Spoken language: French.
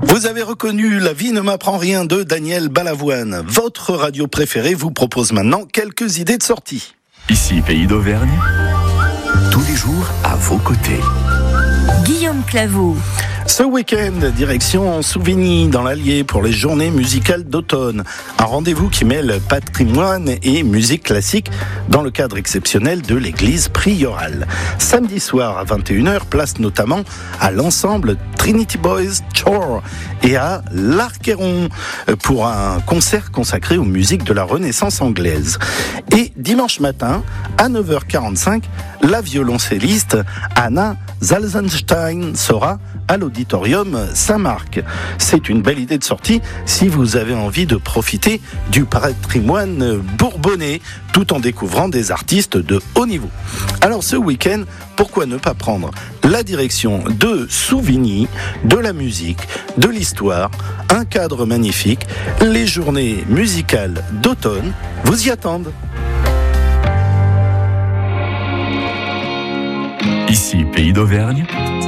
Vous avez reconnu La vie ne m'apprend rien de Daniel Balavoine. Votre radio préférée vous propose maintenant quelques idées de sortie. Ici, Pays d'Auvergne, tous les jours à vos côtés. Guillaume Claveau. Ce week-end, direction Souvigny, dans l'Allier, pour les journées musicales d'automne. Un rendez-vous qui mêle patrimoine et musique classique dans le cadre exceptionnel de l'église priorale. Samedi soir à 21h, place notamment à l'ensemble Trinity Boys Choir et à l'Archéron pour un concert consacré aux musiques de la Renaissance anglaise. Et dimanche matin, à 9h45, la violoncelliste Anna Zalzenstein sera à l'auditorium Saint-Marc. C'est une belle idée de sortie si vous avez envie de profiter du patrimoine bourbonnais tout en découvrant des artistes de haut niveau. Alors ce week-end, pourquoi ne pas prendre la direction de Souvigny, de la musique, de l'histoire, un cadre magnifique, les journées musicales d'automne vous y attendent. Ici, Pays d'Auvergne,